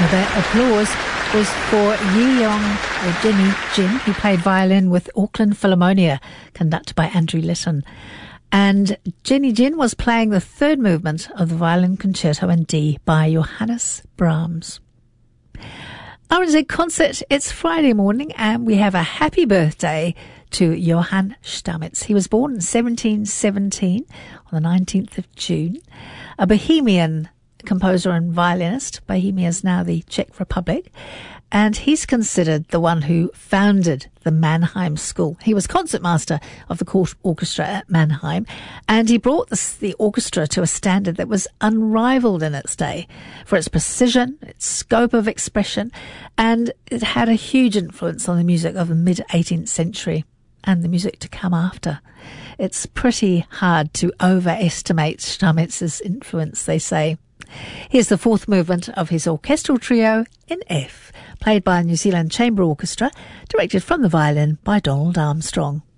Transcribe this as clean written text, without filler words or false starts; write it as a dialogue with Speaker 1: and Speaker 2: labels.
Speaker 1: That applause was for Yi Yong, or Jenny Jin, who played violin with Auckland Philharmonia, conducted by Andrew Litton. And Jenny Jin was playing the third movement of the Violin Concerto in D by Johannes Brahms. RNZ Concert, it's Friday morning and we have a happy birthday to Johann Stamitz. He was born in 1717 on the 19th of June, a Bohemian composer and violinist. Bohemia is now the Czech Republic, and he's considered the one who founded the Mannheim School. He was concertmaster of the court orchestra at Mannheim, and he brought the orchestra to a standard that was unrivaled in its day for its precision, its scope of expression, and it had a huge influence on the music of the mid-18th century and the music to come after. It's pretty hard to overestimate Stamitz's influence, they say. Here's the fourth movement of his orchestral trio in F, played by New Zealand Chamber Orchestra, directed from the violin by Donald Armstrong.